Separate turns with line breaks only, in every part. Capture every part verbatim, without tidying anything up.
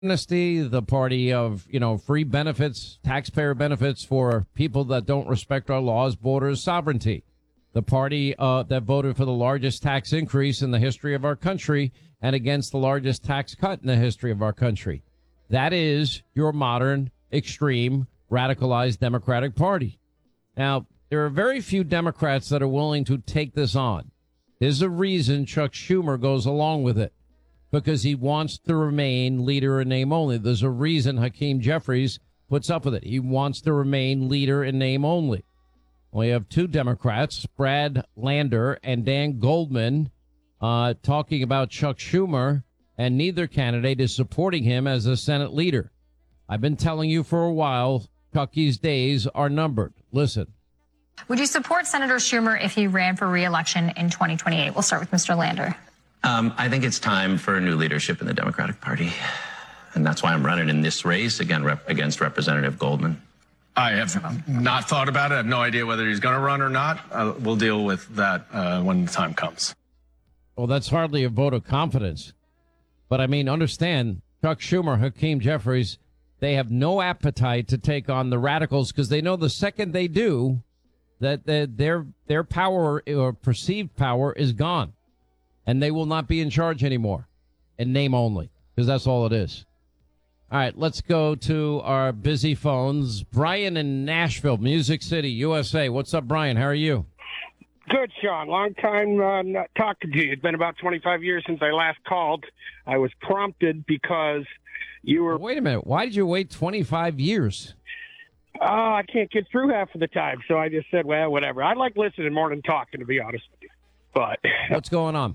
amnesty, the party of, you know, free benefits, taxpayer benefits for people that don't respect our laws, borders, sovereignty. The party uh, that voted for the largest tax increase in the history of our country and against the largest tax cut in the history of our country. That is your modern, extreme, radicalized Democratic Party. Now, there are very few Democrats that are willing to take this on. There's a reason Chuck Schumer goes along with it, because he wants to remain leader in name only. There's a reason Hakeem Jeffries puts up with it. He wants to remain leader in name only. We have two Democrats, Brad Lander and Dan Goldman, uh, talking about Chuck Schumer, and neither candidate is supporting him as a Senate leader. I've been telling you for a while, Chucky's days are numbered. Listen.
Would you support Senator Schumer if he ran for re-election in twenty twenty-eight? We'll start with Mister Lander.
Um, I think it's time for a new leadership in the Democratic Party. And that's why I'm running in this race again rep- against Representative Goldman.
I have not thought about it. I have no idea whether he's going to run or not. Uh, we'll deal with that uh, when the time comes.
Well, that's hardly a vote of confidence. But, I mean, understand, Chuck Schumer, Hakeem Jeffries, they have no appetite to take on the radicals because they know the second they do, that their their power or perceived power is gone. And they will not be in charge anymore, in name only, because that's all it is. All right, let's go to our busy phones. Brian in Nashville, Music City, U S A. What's up, Brian? How are you?
Good, Sean. Long time uh, not talking to you. It's been about twenty-five years since I last called. I was prompted because you were...
Wait a minute. Why did you wait twenty-five years?
Oh, I can't get through half of the time, so I just said, well, whatever. I like listening more than talking, to be honest with you. But
what's going on?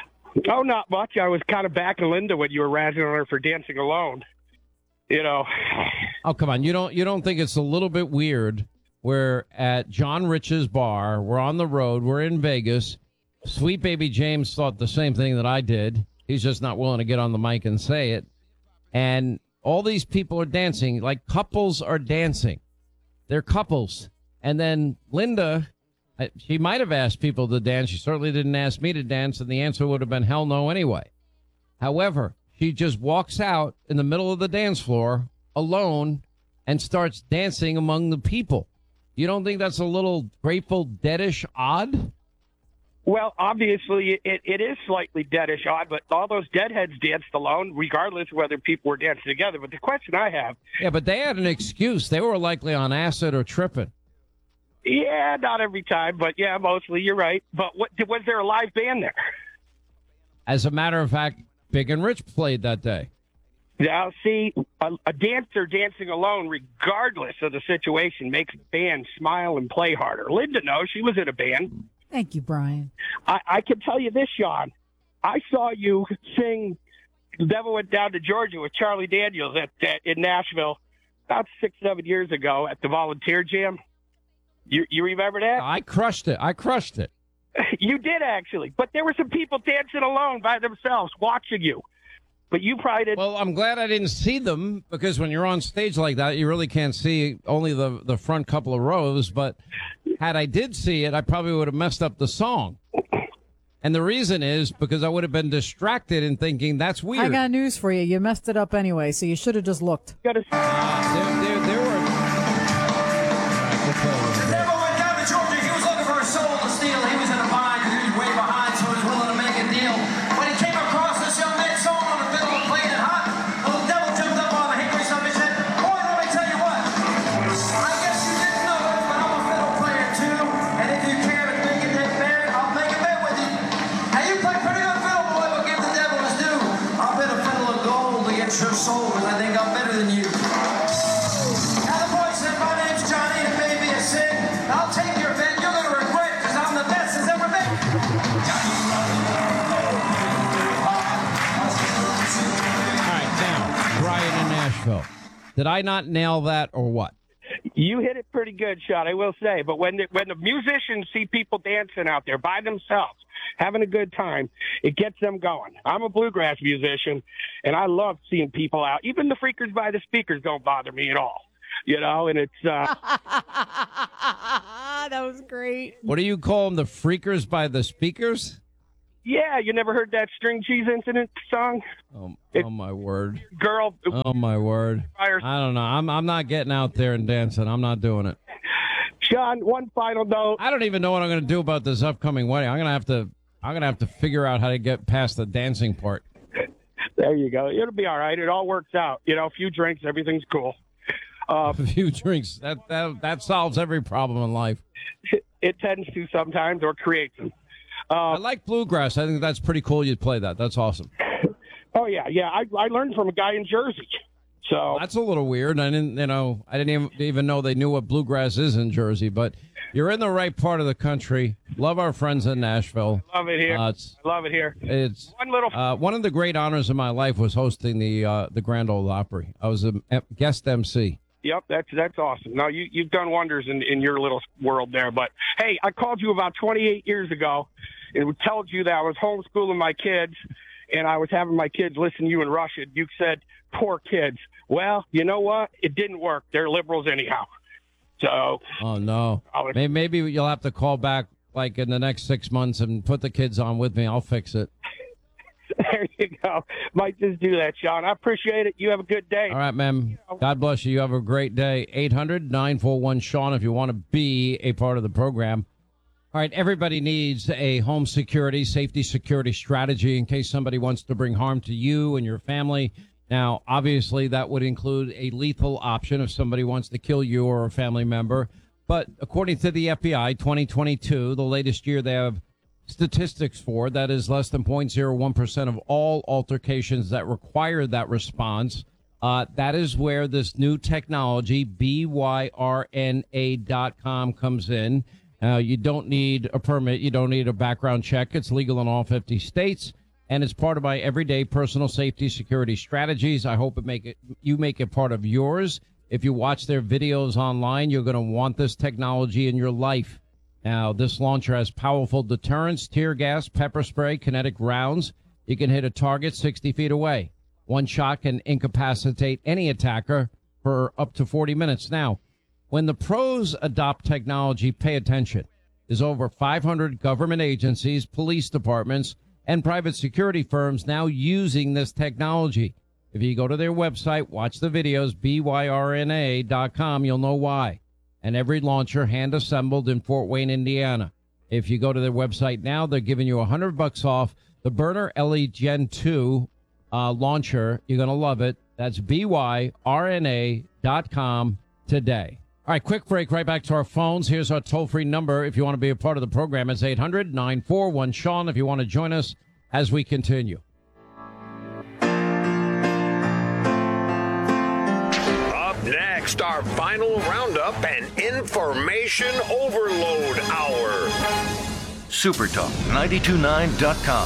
Oh, not much. I was kind of backing Linda when you were razzing on her for dancing alone. You know.
Oh, come on. You don't you don't think it's a little bit weird? We're at John Rich's bar. We're on the road. We're in Vegas. Sweet Baby James thought the same thing that I did. He's just not willing to get on the mic and say it. And all these people are dancing, like couples are dancing. They're couples. And then Linda, she might have asked people to dance. She certainly didn't ask me to dance, and the answer would have been hell no anyway. However, she just walks out in the middle of the dance floor alone and starts dancing among the people. You don't think that's a little Grateful Deadish odd?
Well, obviously, it, it is slightly deadish odd, but all those deadheads danced alone, regardless of whether people were dancing together. But the question I have...
Yeah, but they had an excuse. They were likely on acid or tripping.
Yeah, not every time, but yeah, mostly. You're right. But what, was there a live band there?
As a matter of fact, Big and Rich played that day.
Now, see, a, a dancer dancing alone, regardless of the situation, makes the band smile and play harder. Linda knows. She was in a band.
Thank you, Brian.
I, I can tell you this, Sean. I saw you sing The Devil Went Down to Georgia with Charlie Daniels at, at in Nashville about six, seven years ago at the Volunteer Jam. You you remember that?
I crushed it. I crushed it.
You did, actually. But there were some people dancing alone by themselves watching you. But you probably didn't.
Well, I'm glad I didn't see them, because when you're on stage like that, you really can't see only the, the front couple of rows. But had I did see it, I probably would have messed up the song. And the reason is because I would have been distracted and thinking, that's weird.
I got news for you. You messed it up anyway, so you should have just looked.
You gotta...
uh, there, there, there were...
The devil went down to Georgia. He was looking for a soul to steal. He was in a bind, and he was way behind, so he was willing to make a deal. When he came across this young man song on the fiddle and played it hot, the devil jumped up on the hickory stump and said, boy, let me tell you what. I guess you didn't know it, but I'm a fiddle player too, and if you care to make it that bad, I'll make a bet with you. Now, you play pretty good fiddle, boy, but give the devil his due. I'll bet a fiddle of gold to get your soul, because I think I'm better than you. Now, the boy said, my name's Johnny, and maybe a sing. I'll take your bet. You're going to regret it, because I'm the best that's ever been.
All right, now, Brian in Nashville. Did I not nail that or what?
You hit it pretty good, Sean, I will say. But when the, when the musicians see people dancing out there by themselves, having a good time, it gets them going. I'm a bluegrass musician, and I love seeing people out. Even the freakers by the speakers don't bother me at all. You know, and it's... Uh...
That was great.
What do you call them, the freakers by the speakers?
Yeah, you never heard that String Cheese Incident song?
Oh,
It-
oh my word.
Girl,
Oh my word.
fire.
I don't know. I'm I'm not getting out there and dancing. I'm not doing it.
Sean, one final note.
I don't even know what I'm going to do about this upcoming wedding. I'm going to have to I'm going to have to figure out how to get past the dancing part.
There you go. It'll be all right. It all works out. You know, a few drinks, everything's cool. Uh,
A few drinks. That that that solves every problem in life.
it tends to sometimes or creates them.
I like bluegrass. I think that's pretty cool. You'd play that. That's awesome.
Oh, yeah, yeah. I, I learned from a guy in Jersey. So
That's a little weird. I didn't, you know, I didn't even, even know they knew what bluegrass is in Jersey. But you're in the right part of the country. Love our friends in Nashville.
I love it here.
Uh, it's
I love it here.
it's
One little
uh, one of the great honors of my life was hosting the uh, the Grand Ole Opry. I was a guest M C.
Yep, that's that's awesome. No, you you've done wonders in, in your little world there. But hey, I called you about twenty-eight years ago and told you that I was homeschooling my kids and I was having my kids listen to you in Russian. You said, "Poor kids." Well, you know what? It didn't work. They're liberals anyhow. So
Oh no,
I was-
maybe, maybe you'll have to call back like in the next six months and put the kids on with me. I'll fix it.
there you go. Might just do that, Sean. I appreciate it. You have a good day.
All right, ma'am. God bless you. You have a great day. eight hundred nine four one Sean if you want to be a part of the program. All right, everybody needs a home security, safety security strategy in case somebody wants to bring harm to you and your family. Now, obviously, that would include a lethal option if somebody wants to kill you or a family member. But according to the F B I, twenty twenty-two, the latest year they have statistics for, that is less than zero point zero one percent of all altercations that require that response. Uh, that is where this new technology, B Y R N A dot com, comes in. Uh, you don't need a permit. You don't need a background check. It's legal in all fifty states, and it's part of my everyday personal safety security strategies. I hope it make it you make it part of yours. If you watch their videos online, you're going to want this technology in your life. Now, this launcher has powerful deterrence, tear gas, pepper spray, kinetic rounds. You can hit a target sixty feet away. One shot can incapacitate any attacker for up to forty minutes. Now, when the pros adopt technology, pay attention. There's over five hundred government agencies, police departments, and private security firms now using this technology. If you go to their website, watch the videos, B Y R N A dot com, you'll know why. And every launcher hand assembled in Fort Wayne, Indiana. If you go to their website now, they're giving you a hundred bucks off the Burner L E Gen two uh, launcher. You're going to love it. That's B Y R N A dot com today. All right, quick break. Right back to our phones. Here's our toll-free number. If you want to be a part of the program, it's eight hundred nine four one Sean. If you want to join us as we continue.
Next, our final roundup and information overload hour.
Super Talk ninety-two point nine dot com.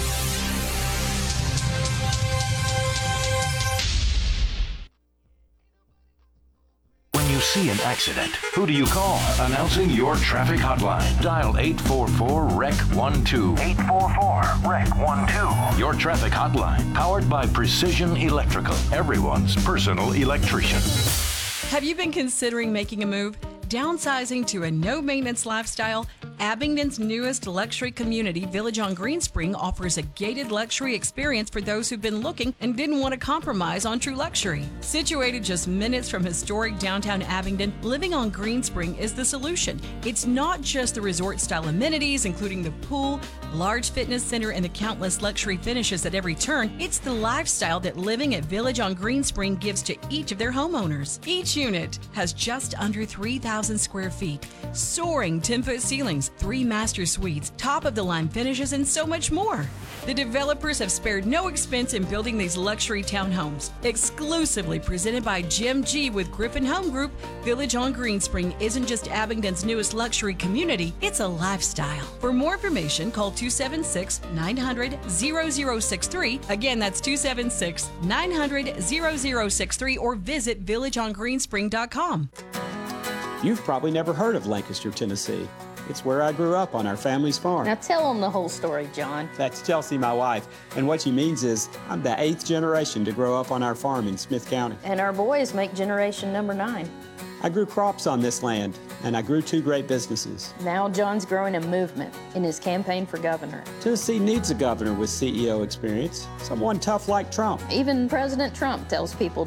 When you see an accident, who do you call? Announcing your traffic hotline. Dial eight four four R E C one two. eight four four R E C one two. Your traffic hotline, powered by Precision Electrical, everyone's personal electrician.
Have you been considering making a move? Downsizing to a no-maintenance lifestyle? Abingdon's newest luxury community, Village on Greenspring, offers a gated luxury experience for those who've been looking and didn't want to compromise on true luxury. Situated just minutes from historic downtown Abingdon, living on Greenspring is the solution. It's not just the resort-style amenities, including the pool, large fitness center, and the countless luxury finishes at every turn. It's the lifestyle that living at Village on Greenspring gives to each of their homeowners. Each unit has just under three thousand square feet, soaring ten-foot ceilings, three master suites, top-of-the-line finishes, and so much more. The developers have spared no expense in building these luxury townhomes. Exclusively presented by Jim G. with Griffin Home Group, Village on Greenspring isn't just Abingdon's newest luxury community, it's a lifestyle. For more information, call two seven six, nine hundred, zero zero six three. Again, that's two seven six, nine hundred, zero zero six three, or visit village on greenspring dot com.
You've probably never heard of Lancaster, Tennessee. It's where I grew up on our family's farm.
Now tell them the whole story, John.
That's Chelsea, my wife. And what she means is I'm the eighth generation to grow up on our farm in Smith County.
And our boys make generation number nine.
I grew crops on this land. and I grew two great businesses.
Now John's growing a movement in his campaign for governor.
Tennessee needs a governor with C E O experience, someone tough like Trump.
Even President Trump tells people